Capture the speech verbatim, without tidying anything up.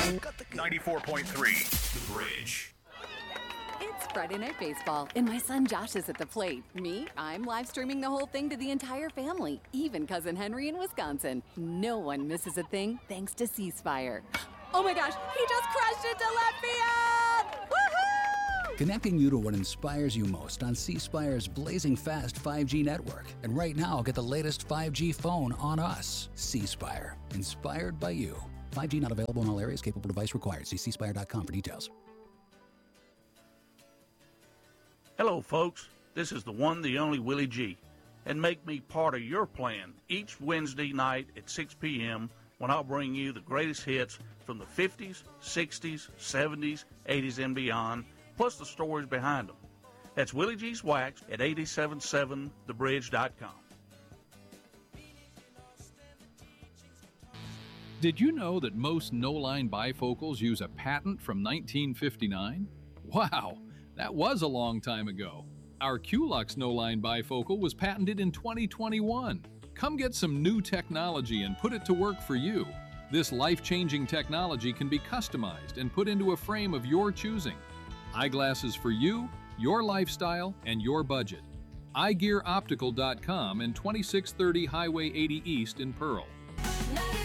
ninety-four point three, The Bridge. It's Friday Night Baseball, and my son Josh is at the plate. Me, I'm live streaming the whole thing to the entire family, even Cousin Henry in Wisconsin. No one misses a thing thanks to C Spire. Oh my gosh, he just crashed into left field! Woohoo! Connecting you to what inspires you most on C Spire's blazing fast five G network. And right now, get the latest five G phone on us. C Spire, inspired by you. five G not available in all areas. Capable device required. See c spire dot com for details. Hello, folks. This is the one, the only Willie G. And make me part of your plan each Wednesday night at six p.m. when I'll bring you the greatest hits from the fifties, sixties, seventies, eighties, and beyond, plus the stories behind them. That's Willie G's Wax at eight seven seven the bridge dot com. Did you know that most no-line bifocals use a patent from nineteen fifty-nine? Wow, that was a long time ago. Our Q-Lux no-line bifocal was patented in twenty twenty-one. Come get some new technology and put it to work for you. This life-changing technology can be customized and put into a frame of your choosing. Eyeglasses for you, your lifestyle, and your budget. eye gear optical dot com and twenty-six thirty Highway eighty East in Pearl.